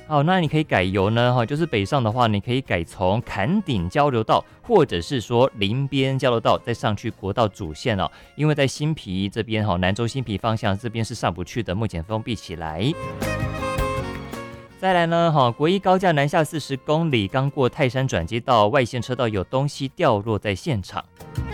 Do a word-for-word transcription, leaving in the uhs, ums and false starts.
好，那你可以改由呢，哈，就是北上的话，你可以改从坎顶交流道，或者是说林边交流道，再上去国道主线哦。因为在新皮这边哈，南州新皮方向这边是上不去的，目前封闭起来。再来呢，哈，国一高架南下四十公里，刚过泰山转接道，外线车道有东西掉落在现场。